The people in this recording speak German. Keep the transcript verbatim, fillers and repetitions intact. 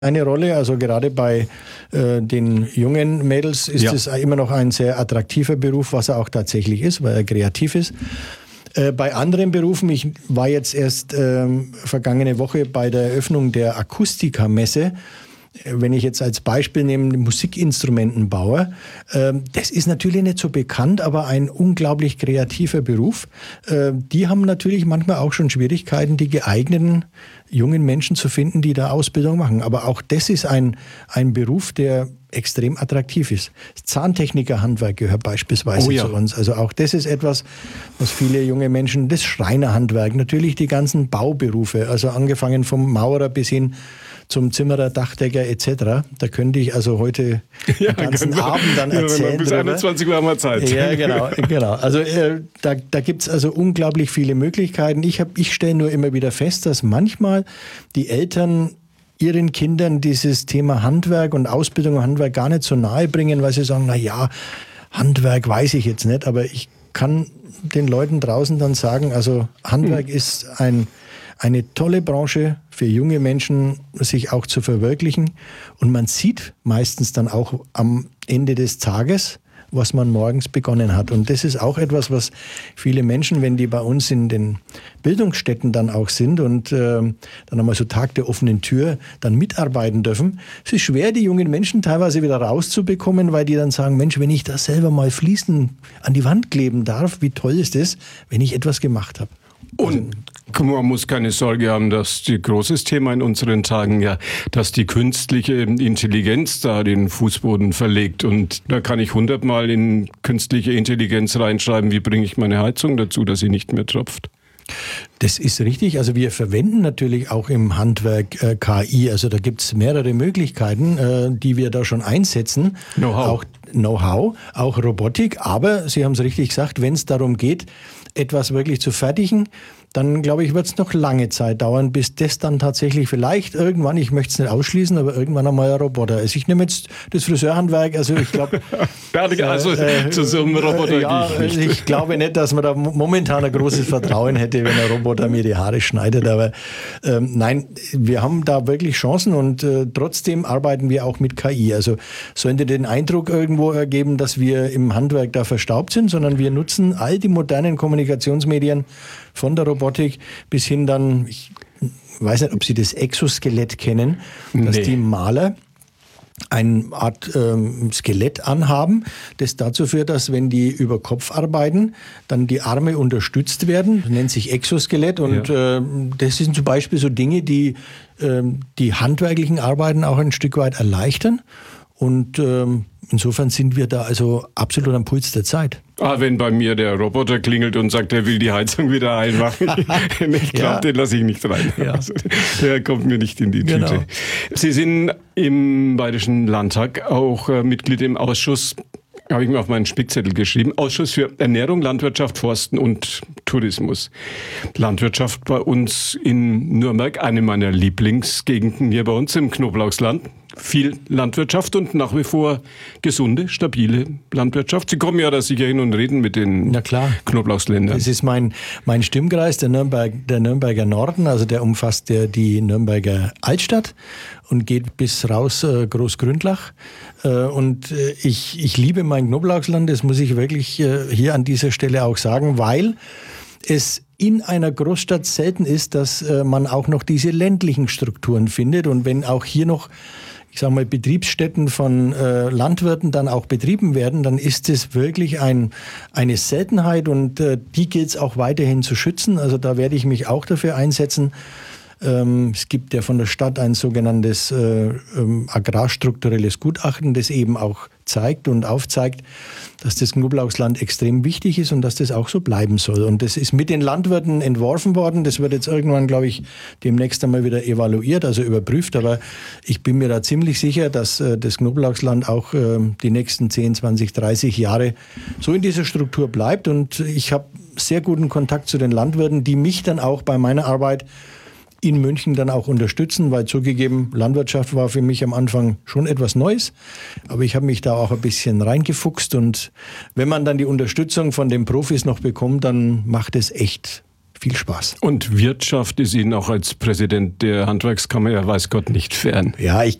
eine Rolle. Also gerade bei äh, den jungen Mädels ist ja. es immer noch ein sehr attraktiver Beruf, was er auch tatsächlich ist, weil er kreativ ist. Äh, bei anderen Berufen, ich war jetzt erst äh, vergangene Woche bei der Eröffnung der Akustikermesse. Wenn ich jetzt als Beispiel nehme, Musikinstrumentenbauer, äh, das ist natürlich nicht so bekannt, aber ein unglaublich kreativer Beruf. Äh, die haben natürlich manchmal auch schon Schwierigkeiten, die geeigneten jungen Menschen zu finden, die da Ausbildung machen. Aber auch das ist ein, ein Beruf, der extrem attraktiv ist. Das Zahntechnikerhandwerk gehört beispielsweise oh ja. zu uns. Also auch das ist etwas, was viele junge Menschen, das Schreinerhandwerk, natürlich die ganzen Bauberufe, also angefangen vom Maurer bis hin zum Zimmerer, Dachdecker et cetera. Da könnte ich also heute ja, den ganzen genau. Abend dann erzählen. Ja, bis einundzwanzig Uhr haben wir Zeit. Ja, genau. genau. Also äh, da, da gibt es also unglaublich viele Möglichkeiten. Ich, hab, ich stelle nur immer wieder fest, dass manchmal die Eltern ihren Kindern dieses Thema Handwerk und Ausbildung im Handwerk gar nicht so nahe bringen, weil sie sagen, na ja, Handwerk weiß ich jetzt nicht, aber ich kann den Leuten draußen dann sagen, also Handwerk hm. ist ein Eine tolle Branche für junge Menschen, sich auch zu verwirklichen. Und man sieht meistens dann auch am Ende des Tages, was man morgens begonnen hat. Und das ist auch etwas, was viele Menschen, wenn die bei uns in den Bildungsstätten dann auch sind und äh, dann einmal so Tag der offenen Tür dann mitarbeiten dürfen, es ist schwer, die jungen Menschen teilweise wieder rauszubekommen, weil die dann sagen, Mensch, wenn ich das selber mal Fliesen an die Wand kleben darf, wie toll ist das, wenn ich etwas gemacht habe. Und man muss keine Sorge haben, dass die großes Thema in unseren Tagen ja, dass die künstliche Intelligenz da den Fußboden verlegt. Und da kann ich hundertmal in künstliche Intelligenz reinschreiben, wie bringe ich meine Heizung dazu, dass sie nicht mehr tropft. Das ist richtig. Also wir verwenden natürlich auch im Handwerk äh, K I. Also da gibt es mehrere Möglichkeiten, äh, die wir da schon einsetzen. Know-how. Auch Know-how, auch Robotik. Aber Sie haben es richtig gesagt, wenn es darum geht, etwas wirklich zu fertigen, dann glaube ich, wird es noch lange Zeit dauern, bis das dann tatsächlich vielleicht irgendwann, ich möchte es nicht ausschließen, aber irgendwann einmal ein Roboter ist. Ich nehme jetzt das Friseurhandwerk, also ich glaube... also äh, zu so einem Roboter äh, ja, ich, nicht. ich glaube nicht, dass man da momentan ein großes Vertrauen hätte, wenn ein Roboter mir die Haare schneidet, aber ähm, nein, wir haben da wirklich Chancen und äh, trotzdem arbeiten wir auch mit K I. Also sollte den Eindruck irgendwo ergeben, dass wir im Handwerk da verstaubt sind, sondern wir nutzen all die modernen Kommunikationsmedien von der Robotik bis hin dann, ich weiß nicht, ob Sie das Exoskelett kennen, dass nee. die Maler eine Art ähm, Skelett anhaben, das dazu führt, dass wenn die über Kopf arbeiten, dann die Arme unterstützt werden. Das nennt sich Exoskelett und ja. äh, das sind zum Beispiel so Dinge, die äh, die handwerklichen Arbeiten auch ein Stück weit erleichtern und ähm, insofern sind wir da also absolut am Puls der Zeit. Ah, wenn bei mir der Roboter klingelt und sagt, er will die Heizung wieder einmachen, ich glaube, ja. den lasse ich nicht rein. Ja. Also, der kommt mir nicht in die Tüte. Genau. Sie sind im Bayerischen Landtag auch äh, Mitglied im Ausschuss, habe ich mir auf meinen Spickzettel geschrieben, Ausschuss für Ernährung, Landwirtschaft, Forsten und Tourismus. Landwirtschaft bei uns in Nürnberg, eine meiner Lieblingsgegenden hier bei uns im Knoblauchsland. Viel Landwirtschaft und nach wie vor gesunde, stabile Landwirtschaft. Sie kommen ja da sicher hin und reden mit den Na klar. Knoblauchsländern. Das ist mein, mein Stimmkreis, der, Nürnberg, der Nürnberger Norden, also der umfasst der, die Nürnberger Altstadt und geht bis raus äh, Großgründlach. Äh, und äh, ich, ich liebe mein Knoblauchsland, das muss ich wirklich äh, hier an dieser Stelle auch sagen, weil es in einer Großstadt selten ist, dass äh, man auch noch diese ländlichen Strukturen findet. Und wenn auch hier noch, ich sage mal, Betriebsstätten von äh, Landwirten dann auch betrieben werden, dann ist es wirklich ein, eine Seltenheit und äh, die gilt es auch weiterhin zu schützen. Also da werde ich mich auch dafür einsetzen. Ähm, es gibt ja von der Stadt ein sogenanntes äh, ähm, agrarstrukturelles Gutachten, das eben auch zeigt und aufzeigt, dass das Knoblauchsland extrem wichtig ist und dass das auch so bleiben soll. Und das ist mit den Landwirten entworfen worden. Das wird jetzt irgendwann, glaube ich, demnächst einmal wieder evaluiert, also überprüft. Aber ich bin mir da ziemlich sicher, dass äh, das Knoblauchsland auch äh, die nächsten zehn, zwanzig, dreißig Jahre so in dieser Struktur bleibt. Und ich habe sehr guten Kontakt zu den Landwirten, die mich dann auch bei meiner Arbeit in München dann auch unterstützen, weil zugegeben, Landwirtschaft war für mich am Anfang schon etwas Neues, aber ich habe mich da auch ein bisschen reingefuchst und wenn man dann die Unterstützung von den Profis noch bekommt, dann macht es echt viel Spaß. Und Wirtschaft ist Ihnen auch als Präsident der Handwerkskammer ja weiß Gott nicht fern. Ja, ich